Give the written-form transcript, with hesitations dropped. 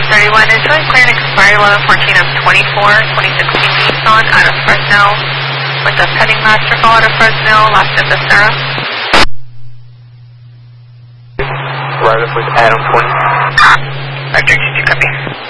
31 is showing clear and expired 1114 of 24, 2016 Nissan out of Fresno with a pending master call out of Fresno, last of the Sarah. Right up with Adam 20. Roger, you copy.